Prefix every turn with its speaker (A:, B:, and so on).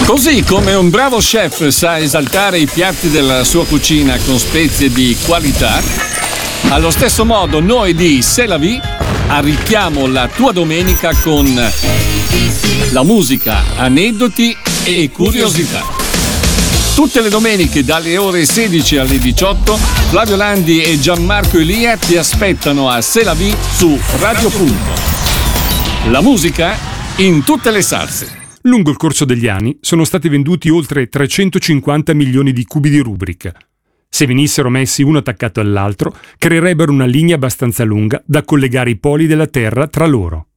A: Così come un bravo chef sa esaltare i piatti della sua cucina con spezie di qualità, allo stesso modo noi di C'est la vie arricchiamo la tua domenica con la musica, aneddoti e curiosità. Tutte le domeniche dalle ore 16 alle 18 Flavio Landi e Gianmarco Elia ti aspettano a C'est la vie su Radio Punto. La musica in tutte le salse.
B: Lungo il corso degli anni sono stati venduti oltre 350 milioni di cubi di rubrica. Se venissero messi uno attaccato all'altro, creerebbero una linea abbastanza lunga da collegare i poli della Terra tra loro.